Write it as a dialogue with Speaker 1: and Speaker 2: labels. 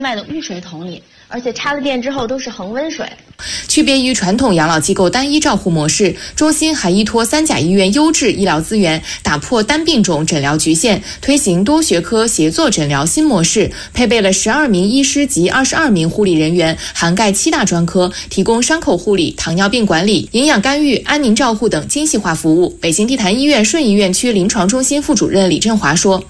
Speaker 1: 卖的污水桶里，而且插了电之后都是恒温水。
Speaker 2: 区别于传统养老机构单一照护模式，中心还依托3甲医院优质医疗资源，打破单病种诊疗局限，推行多学科协作诊疗新模式，配备了12名医师及22名护理人员，涵盖7大专科，提供伤口护理、糖尿病管理、营养干预、安宁照护等精细化服务。北京地坛医院顺义院区临床中心副主任李振华说：“